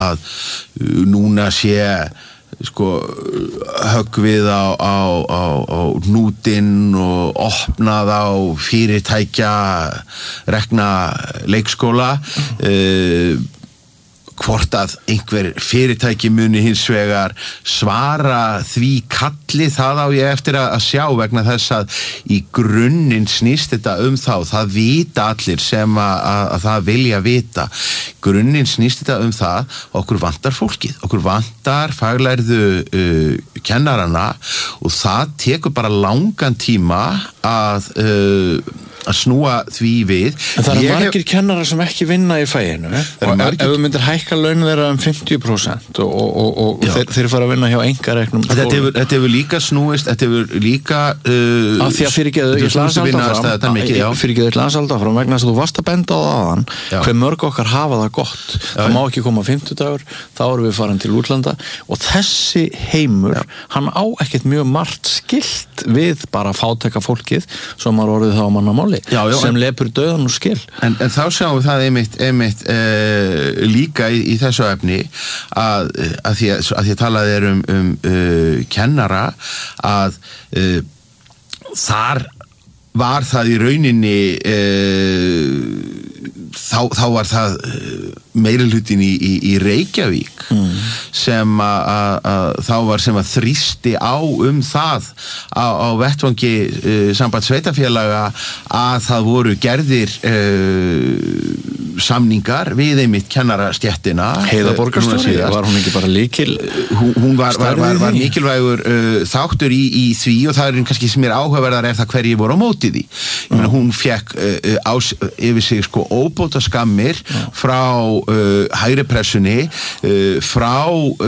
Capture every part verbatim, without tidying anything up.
að núna sé sko höggvið á, á, á, á hnútinn og opnað á fyrirtækja rekna leikskóla uh, hvort að einhver fyrirtæki muni hins vegar svara því kalli, það á ég eftir að sjá vegna þess að í grunninn snýst þetta um þá, það vita allir sem að, að það vilja vita, grunninn snýst þetta um það, okkur vantar fólkið, okkur vantar faglærðu uh, kennarana og það tekur bara langan tíma að uh, að snúa því við. En það eru margir hef... kennarar sem ekki vinna í faginu og margir... ef við myndir hækka laun þeirra um fimmtíu prósent og, og, og, og þeir, þeir fara að vinna hjá einkareknum þetta hefur, þetta hefur líka snúist, þetta hefur líka uh, af því að fyrirgeðu ég lansalda fram vegna þess að þú varst að benda á aðan hver mörg okkar hafa það gott já, það má ekki koma fimmtudagur, þá erum við farin til útlanda og þessi heimur já. Hann á ekkert mjög margt skylt við bara fátæka fólkið sem har orðið þá mannamáli Já, já, sem lepur döðan og skil en, en þá sjáum við það einmitt, einmitt uh, líka í, í þessu efni að, að, því að, að því að talað er um, um uh, kennara að uh, þar var það í rauninni uh, þá, þá var það uh, meirihlutin í, í, í Reykjavík mm. sem að þá var sem að þrýsti á um það á, á vettvangi uh, samband sveitafélaga að það voru gerðir uh, samningar við einmitt kennarastéttina Heiða borgarstjóri, var hún ekki bara líkil hún, hún var, var, var, var mikilvægur uh, þáttur í, í því og það er kannski sem er áhugaverðar er það hverji voru á móti því ég meina hún fekk uh, ás, yfir sig sko óbóta skammir Já. frá uh, hægri pressunni uh, frá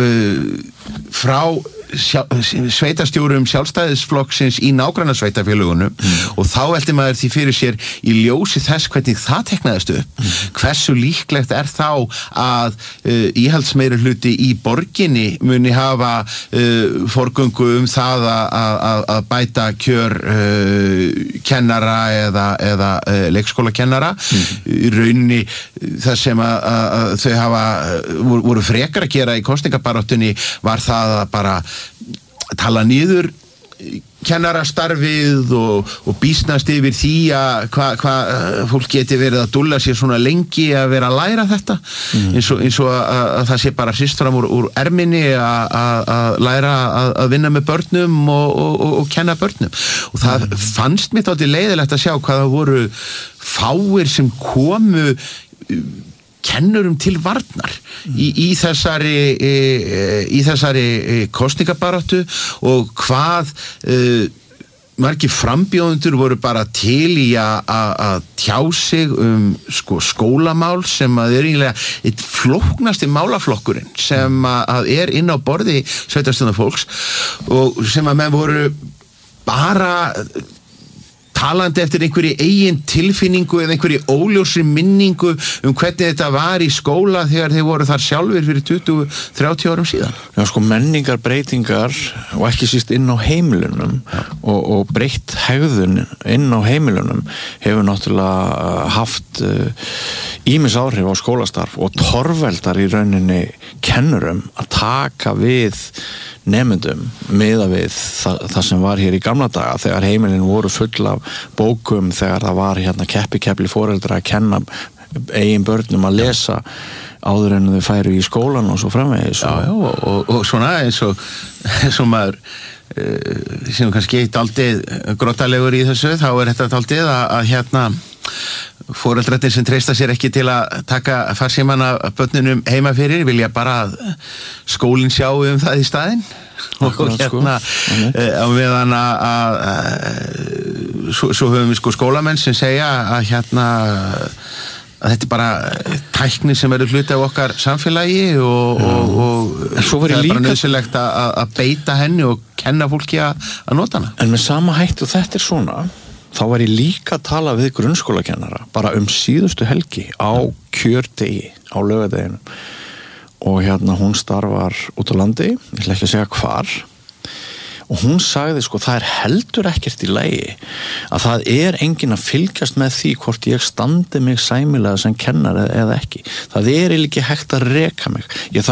uh, frá sjá, sveitastjórum sjálfstæðisflokksins í nágranna sveitafélagunum mm. og þá velti maður því fyrir sér í ljósi þess hvernig það teknaðist upp mm. hversu líklegt er þá að uh, íhaldsmeiri hluti í borginni muni hafa uh, forgöngu um það að að bæta kjör uh, kennara eða, eða uh, leikskólakennara mm. í rauninni það sem að, að þau hafa voru, voru frekar að gera í kosningabaráttunni var það að bara tala niður kennarastarfið og, og býsnast yfir því að hvað hva, fólk geti verið að dúlla sér svona lengi að vera að læra þetta mm. eins, og, eins og að, að það sé bara hrist fram úr, úr erminni að læra að, að vinna með börnum og, og, og kenna börnum og það mm. fannst mér þátti leiðilegt að sjá hvað það voru fáir sem komu kennurum til varnar mm. í, í þessari e, í þessari kosningabaráttu og hvað e, margir frambjóðendur voru bara til í að tjá sig um sko, skólamál sem að er eiginlega eitt flóknasti málaflokkurinn sem að er inn á borði sveitarstjórnarfólks og sem að menn voru bara talandi eftir einhverju eigin tilfinningu eða einhverju óljósri minningu um hvernig þetta var í skóla þegar þeir voru þar sjálfur fyrir tuttugu til þrjátíu árum síðan. Já, sko menningar breytingar og ekki síst inn á heimilunum og, og breytt hegðun inn á heimilunum hefur náttúrulega haft ýmis uh, áhrif á skólastarf og torveldar í rauninni kennurum að taka við nemendum miða við það, það sem var hér í gamla daga þegar heimilin voru full af bókum þegar það var hérna keppi-keppli foreldra að kenna eigin börnum að lesa áður en þau færu í skólan og svo framvegis Já, já, og, og, og svona eins og eins og maður uh, sem kannski daldið grottalegur í þessu þá er þetta daldið að, að hérna foreldrarnir sem treysta sér ekki til að taka farsímann af börnunum heima fyrir vilja bara að skólinn sjá um það í staðinn og hérna á meðan að svo, svo höfum við sko skólamenn sem segja að hérna að þetta er bara tækni sem verður hluti af okkar samfélagi og, og, og það er bara nöðsilegt að beita henni og kenna fólki að nota hana. En með sama hætti og þetta er svona þá var ég líka að tala við grunnskólakennara bara um síðustu helgi á kjördegi á laugardeginum og hérna hún starfar út á landi, ég ætla ekki að segja hvar og hún sagði sko, það er heldur ekkert í lagi að það er enginn að fylgjast með því hvort ég standi mig sæmilega sem kennari eða ekki, það er ekki hægt að reka mig, ég þarf